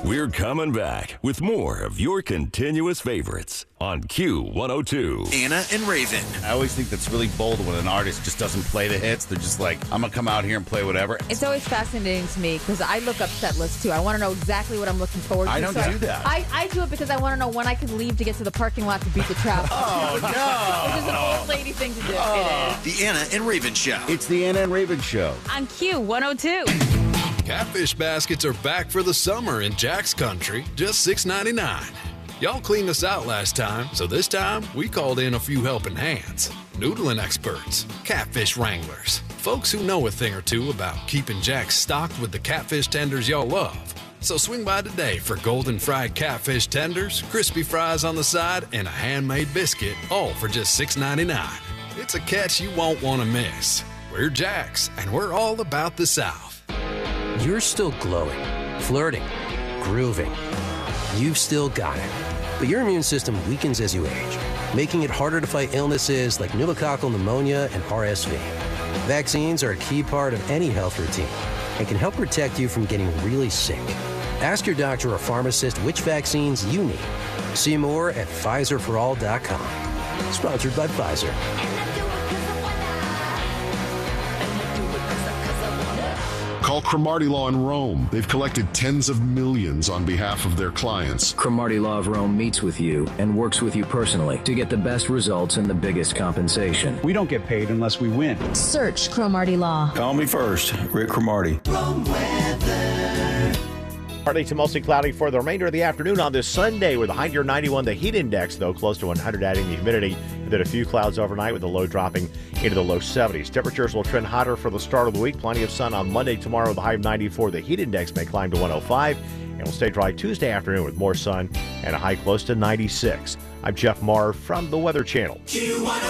We're coming back with more of your continuous favorites on Q102. Anna and Raven. I always think that's really bold when an artist just doesn't play the hits. They're just like, I'm going to come out here and play whatever. It's always fascinating to me because I look up set lists too. I want to know exactly what I'm looking forward to. I don't do that. I do it because I want to know when I can leave to get to the parking lot to beat the traffic. Oh, no. Which is an old lady thing to do. It is. The Anna and Raven Show. It's the Anna and Raven Show. On Q102. Catfish baskets are back for the summer in Jack's Country, just $6.99. Y'all cleaned us out last time, so this time we called in a few helping hands. Noodling experts, catfish wranglers, folks who know a thing or two about keeping Jack's stocked with the catfish tenders y'all love. So swing by today for golden fried catfish tenders, crispy fries on the side, and a handmade biscuit, all for just $6.99. It's a catch you won't want to miss. We're Jack's, and we're all about the South. You're still glowing, flirting, grooving. You've still got it. But your immune system weakens as you age, making it harder to fight illnesses like pneumococcal pneumonia and RSV. Vaccines are a key part of any health routine and can help protect you from getting really sick. Ask your doctor or pharmacist which vaccines you need. See more at PfizerForAll.com. Sponsored by Pfizer. Call Cromartie Law in Rome. They've collected tens of millions on behalf of their clients. Cromartie Law of Rome meets with you and works with you personally to get the best results and the biggest compensation. We don't get paid unless we win. Search Cromartie Law. Call me first, Rick Cromartie. Partly to mostly cloudy for the remainder of the afternoon on this Sunday with a high near 91. The heat index, though, close to 100, adding the humidity. And then a few clouds overnight with the low dropping into the low 70s. Temperatures will trend hotter for the start of the week. Plenty of sun on Monday, tomorrow, the high of 94. The heat index may climb to 105. And will stay dry Tuesday afternoon with more sun and a high close to 96. I'm Jeff Marr from the Weather Channel.